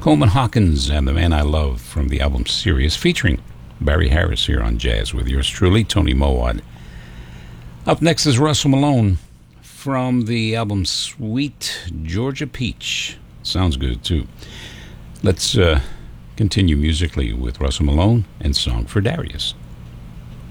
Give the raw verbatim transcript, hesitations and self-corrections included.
Coleman Hawkins and The Man I Love from the album Sirius, featuring Barry Harris here on Jazz with yours truly, Tony Mowat. Up next is Russell Malone from the album Sweet Georgia Peach. Sounds good, too. Let's uh, continue musically with Russell Malone and Song for Darius.